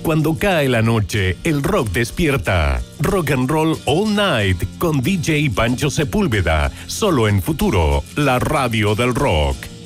cuando cae la noche, el rock despierta. Rock and Roll All Night con DJ Pancho Sepúlveda, solo en Futuro, la radio del rock.